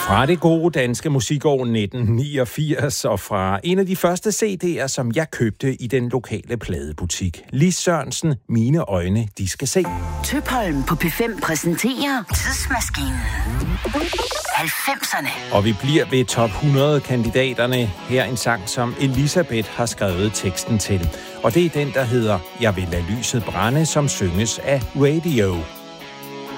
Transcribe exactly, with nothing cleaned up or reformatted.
Fra det gode danske musikår nitten niogfirs og fra en af de første C D'er, som jeg købte i den lokale pladebutik. Lis Sørensen, Mine øjne, de skal se. Tøpholm på P fem præsenterer Tidsmaskinen. halvfemserne. Og vi bliver ved top hundrede-kandidaterne. Her en sang, som Elisabeth har skrevet teksten til. Og det er den, der hedder Jeg vil lade lyset brænde, som synges af Radio.